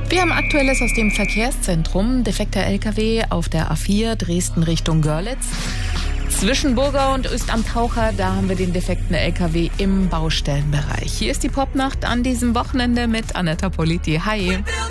Wir haben Aktuelles aus dem Verkehrszentrum. Defekter LKW auf der A4 Dresden Richtung Görlitz. Zwischen Burgau und Öst am Taucher, da haben wir den defekten LKW im Baustellenbereich. Hier ist die Popnacht an diesem Wochenende mit Anetta Politi. Hi!